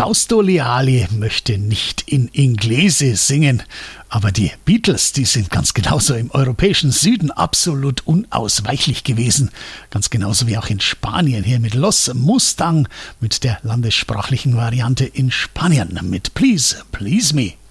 Fausto Leali möchte nicht in Inglese singen, aber die Beatles, die sind ganz genauso im europäischen Süden absolut unausweichlich gewesen. Ganz genauso wie auch in Spanien, hier mit Los Mustang, mit der landessprachlichen Variante in Spanien, mit Please, Please Me.